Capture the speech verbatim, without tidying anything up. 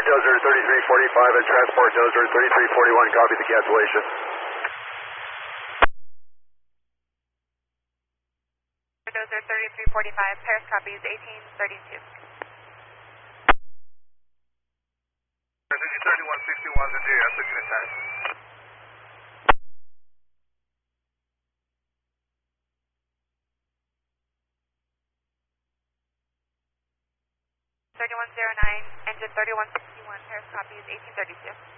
Dozer thirty-three forty-five and Transport Dozer thirty-three forty-one, copy the cancellation. Dozer thirty-three forty-five, Paris copies eighteen thirty-two. thirty-one sixty-one, the J S, looking at time. thirty-one oh nine, engine thirty-one sixty-one, Paris copies eighteen thirty-two.